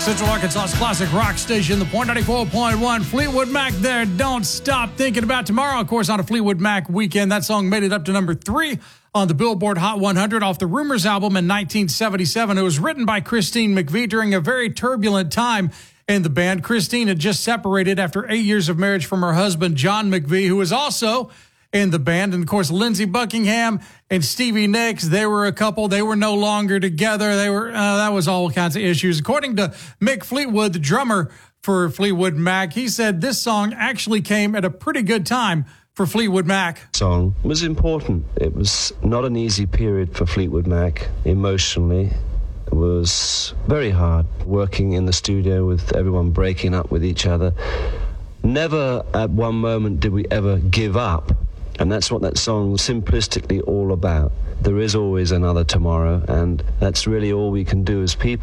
Central Arkansas's classic rock station, the Point 94.1. Fleetwood Mac there. Don't stop thinking about tomorrow. Of course, on a Fleetwood Mac weekend, that song made it up to number 3 on the Billboard Hot 100 off the Rumors album in 1977. It was written by Christine McVie during a very turbulent time in the band. Christine had just separated after 8 years of marriage from her husband, John McVie, who was also in the band. And, of course, Lindsey Buckingham and Stevie Nicks, they were a couple. They were no longer together. That was all kinds of issues. According to Mick Fleetwood, the drummer for Fleetwood Mac, he said this song actually came at a pretty good time for Fleetwood Mac. Song was important. It was not an easy period for Fleetwood Mac emotionally. It was very hard working in the studio with everyone breaking up with each other. Never at one moment did we ever give up. And that's what that song's simplistically all about. There is always another tomorrow, and that's really all we can do as people.